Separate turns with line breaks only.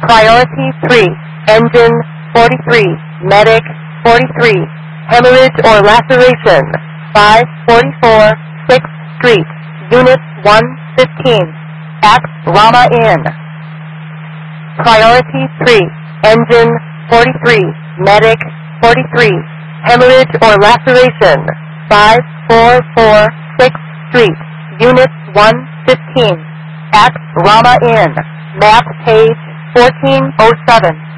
Priority 3, engine 43, medic 43, hemorrhage or laceration 544 6th Street, Unit 115, at Rama Inn. Priority 3, engine 43, medic 43, hemorrhage or laceration 544 6th Street, Unit 115, at Rama Inn. Map page 1407.